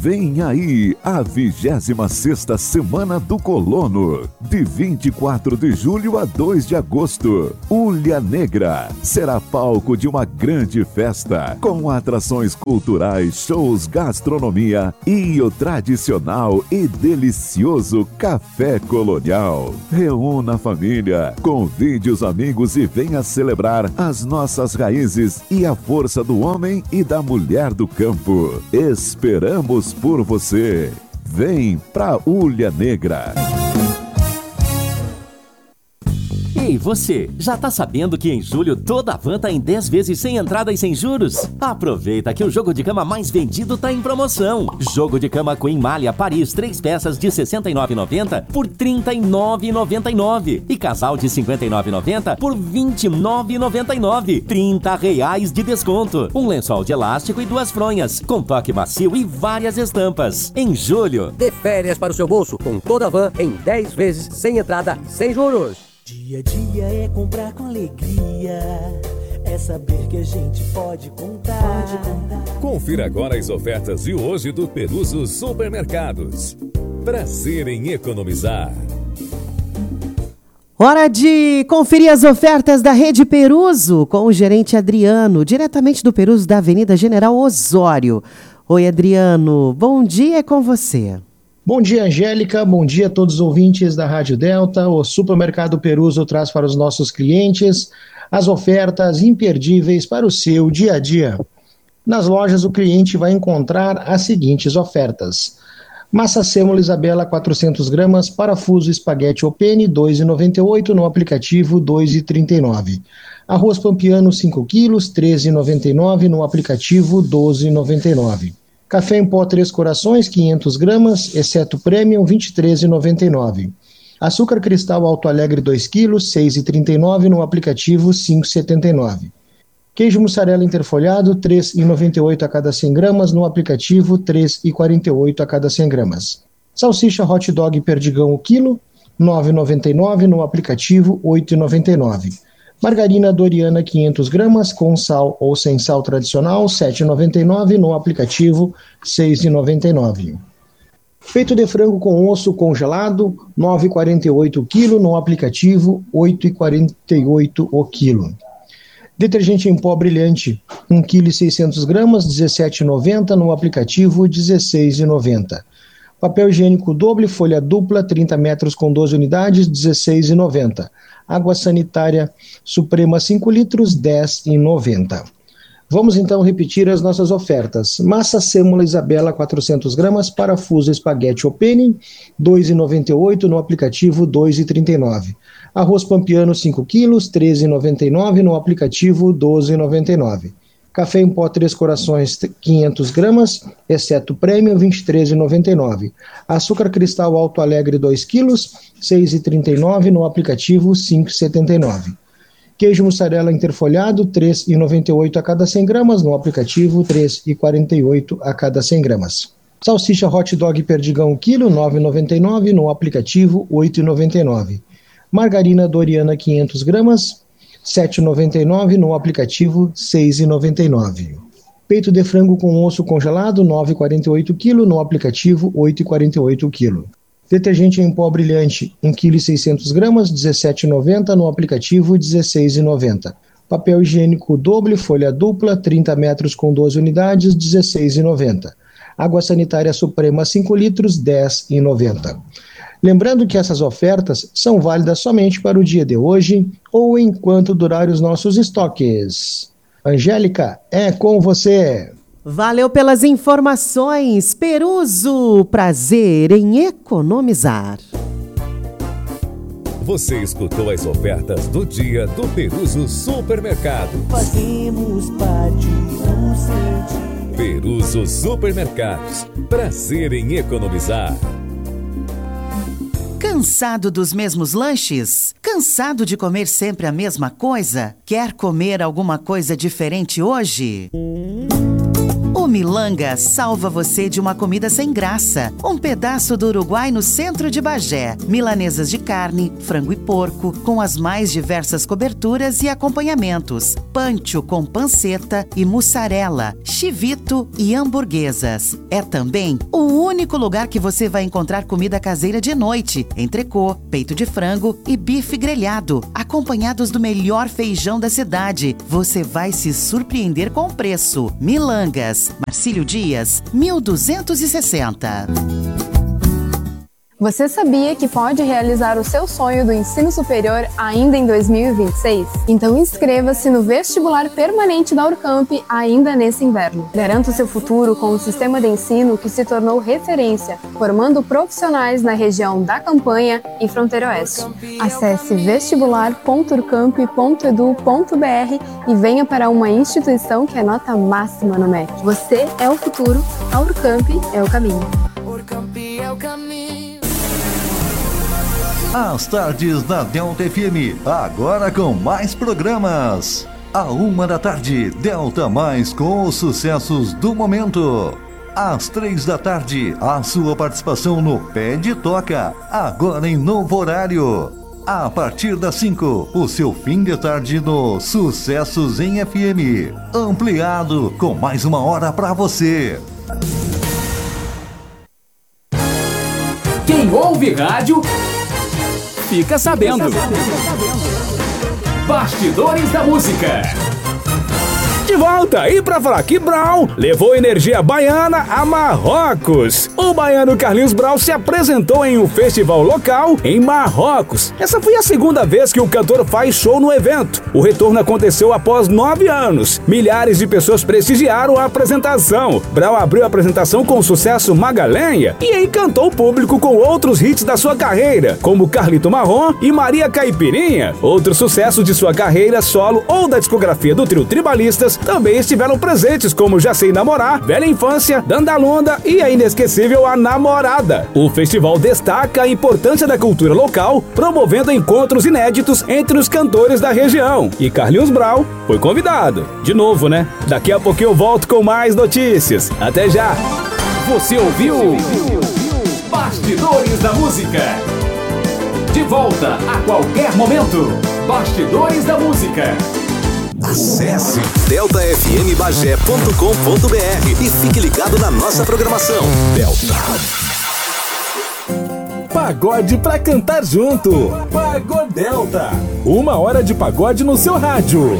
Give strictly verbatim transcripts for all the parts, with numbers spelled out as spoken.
Vem aí a vigésima sexta Semana do Colono, de vinte e quatro de julho a dois de agosto. Ulha Negra será palco de uma grande festa, com atrações culturais, shows, gastronomia e o tradicional e delicioso café colonial. Reúna a família, convide os amigos e venha celebrar as nossas raízes e a força do homem e da mulher do campo. Esperamos por você. Vem pra Ulha Negra. Ei, você, já tá sabendo que em julho toda a van tá em dez vezes sem entrada e sem juros? Aproveita que o jogo de cama mais vendido tá em promoção. Jogo de cama Queen Malha Paris, três peças de sessenta e nove reais e noventa centavos por trinta e nove reais e noventa e nove centavos e casal de cinquenta e nove reais e noventa centavos por vinte e nove reais e noventa e nove centavos. trinta reais de desconto. Um lençol de elástico e duas fronhas, com toque macio e várias estampas. Em julho, dê férias para o seu bolso com toda a van em dez vezes sem entrada, sem juros. Dia a dia é comprar com alegria, é saber que a gente pode contar. Pode contar. Confira agora as ofertas de hoje do Peruso Supermercados. Prazer em economizar. Hora de conferir as ofertas da Rede Peruso com o gerente Adriano, diretamente do Peruso da Avenida General Osório. Oi, Adriano, bom dia, é com você. Bom dia, Angélica. Bom dia a todos os ouvintes da Rádio Delta. O Supermercado Peruso traz para os nossos clientes as ofertas imperdíveis para o seu dia a dia. Nas lojas, o cliente vai encontrar as seguintes ofertas: massa sêmola Isabela quatrocentos gramas, parafuso espaguete Opene dois reais e noventa e oito centavos, no aplicativo dois reais e trinta e nove centavos. Arroz Pampiano cinco quilos, treze reais e noventa e nove centavos, no aplicativo doze reais e noventa e nove centavos. Café em pó Três Corações, quinhentas gramas, exceto Premium, vinte e três reais e noventa e nove centavos. Açúcar Cristal Alto Alegre dois quilos, seis reais e trinta e nove centavos, no aplicativo cinco reais e setenta e nove centavos. Queijo mussarela interfolhado, três reais e noventa e oito centavos a cada cem gramas, no aplicativo três reais e quarenta e oito centavos a cada cem gramas. Salsicha Hot Dog Perdigão o quilo, nove reais e noventa e nove centavos, no aplicativo oito reais e noventa e nove centavos. Margarina Doriana quinhentas gramas, com sal ou sem sal tradicional, sete reais e noventa e nove centavos, no aplicativo seis reais e noventa e nove centavos. Peito de frango com osso congelado, nove reais e quarenta e oito centavos o quilo, no aplicativo oito reais e quarenta e oito centavos o quilo. Detergente em pó brilhante, um quilo e seiscentas gramas, dezessete reais e noventa centavos, no aplicativo dezesseis reais e noventa centavos. Papel higiênico doble, folha dupla, trinta metros com doze unidades, dezesseis reais e noventa centavos. Água sanitária Suprema cinco litros, dez reais e noventa centavos. Vamos então repetir as nossas ofertas. Massa sêmola Isabela quatrocentas gramas, parafuso espaguete Opene, dois reais e noventa e oito centavos, no aplicativo dois reais e trinta e nove centavos. Arroz Pampiano cinco quilos, treze reais e noventa e nove centavos, no aplicativo doze reais e noventa e nove centavos. Café em pó Três Corações quinhentas gramas, exceto Premium, vinte e três reais e noventa e nove centavos. Açúcar Cristal Alto Alegre dois quilos, seis reais e trinta e nove centavos, no aplicativo cinco reais e setenta e nove centavos. Queijo mussarela interfolhado, três reais e noventa e oito centavos a cada cem gramas, no aplicativo três reais e quarenta e oito centavos a cada cem gramas. Salsicha Hot Dog Perdigão o quilo, nove reais e noventa e nove centavos, no aplicativo oito reais e noventa e nove centavos. Margarina Doriana quinhentas gramas, sete reais e noventa e nove centavos, no aplicativo seis reais e noventa e nove centavos. Peito de frango com osso congelado, nove reais e quarenta e oito centavos o quilo, no aplicativo oito reais e quarenta e oito centavos o quilo. Detergente em pó brilhante, um quilo e seiscentas gramas, dezessete reais e noventa centavos, no aplicativo dezesseis reais e noventa centavos. Papel higiênico doble, folha dupla, trinta metros com doze unidades, dezesseis reais e noventa centavos. Água sanitária Suprema cinco litros, dez reais e noventa centavos. Lembrando que essas ofertas são válidas somente para o dia de hoje ou enquanto durarem os nossos estoques. Angélica, é com você. Valeu pelas informações, Peruso. Prazer em economizar. Você escutou as ofertas do dia do Peruso Supermercado. Fazemos parte do seu dia. Peruso Supermercados. Prazer em economizar. Cansado dos mesmos lanches? Cansado de comer sempre a mesma coisa? Quer comer alguma coisa diferente hoje? O Milanga salva você de uma comida sem graça. Um pedaço do Uruguai no centro de Bagé. Milanesas de carne, frango e porco, com as mais diversas coberturas e acompanhamentos. Pancho com panceta e mussarela, chivito e hamburguesas. É também o único lugar que você vai encontrar comida caseira de noite, entrecô, peito de frango e bife grelhado, acompanhados do melhor feijão da cidade. Você vai se surpreender com o preço. Milangas, Marcílio Dias, mil duzentos e sessenta. Você sabia que pode realizar o seu sonho do ensino superior ainda em dois mil e vinte e seis? Então inscreva-se no vestibular permanente da Urcamp ainda nesse inverno. Garanta o seu futuro com um sistema de ensino que se tornou referência, formando profissionais na região da Campanha e Fronteira Oeste. Acesse vestibular ponto urcamp ponto edu ponto br e venha para uma instituição que é nota máxima no M E C. Você é o futuro, a Urcamp é o caminho. Urcamp é o caminho. As tardes da Delta F M, agora com mais programas. À uma da tarde, Delta Mais com os sucessos do momento. Às três da tarde, a sua participação no Pé de Toca, agora em novo horário. A partir das cinco, o seu fim de tarde no Sucessos em F M, ampliado com mais uma hora para você. Quem ouve rádio fica sabendo. Bastidores da Música. De volta, e pra falar que Brau levou energia baiana a Marrocos. O baiano Carlinhos Brau se apresentou em um festival local em Marrocos. Essa foi a segunda vez que o cantor faz show no evento. O retorno aconteceu após nove anos. Milhares de pessoas prestigiaram a apresentação. Brau abriu a apresentação com o sucesso Magalenha e encantou o público com outros hits da sua carreira, como Carlito Marrom e Maria Caipirinha. Outro sucesso de sua carreira solo ou da discografia do trio Tribalistas também estiveram presentes, como Já Sei Namorar, Velha Infância, Dandalonda e a inesquecível A Namorada. O festival destaca a importância da cultura local, promovendo encontros inéditos entre os cantores da região. E Carlinhos Brau foi convidado. De novo, né? Daqui a pouquinho eu volto com mais notícias. Até já! Você ouviu? Bastidores da Música. De volta a qualquer momento. Bastidores da Música. Acesse delta f m bagé ponto com ponto b r e fique ligado na nossa programação. Delta. Pagode pra cantar junto. Pagodelta. Uma hora de pagode no seu rádio.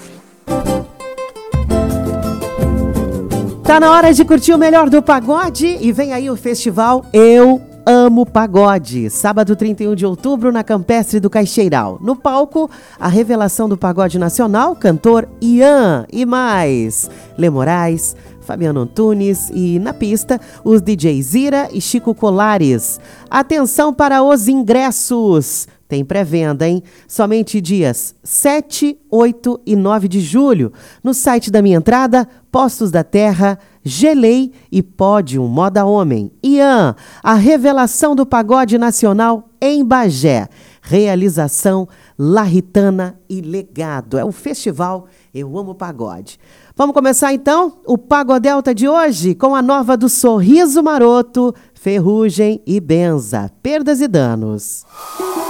Tá na hora de curtir o melhor do pagode e vem aí o festival Eu Amo Pagode, sábado trinta e um de outubro na Campestre do Caixeiral. No palco, a revelação do pagode nacional, cantor Ian e mais Lê Moraes, Fabiano Antunes e na pista, os D Js Zira e Chico Colares. Atenção para os ingressos! Tem pré-venda, hein? Somente dias sete, oito e nove de julho. No site da Minha Entrada, Postos da Terra, Gelei e Pódio Moda Homem. Ian, a revelação do pagode nacional em Bagé. Realização Larritana e Legado. É o festival Eu Amo Pagode. Vamos começar então o Pagodelta de hoje com a nova do Sorriso Maroto, Ferrugem e Benza. Perdas e Danos.